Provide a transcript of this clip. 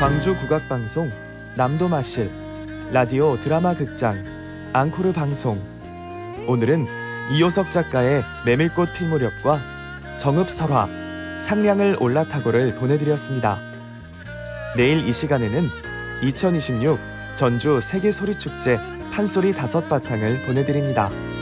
광주 국악방송 남도마실 라디오 드라마 극장 앙코르 방송. 오늘은 이효석 작가의 메밀꽃 필 무렵과 정읍설화 상량을 올라타고를 보내드렸습니다. 내일 이 시간에는 2026 전주 세계소리축제 판소리 5바탕을 보내드립니다.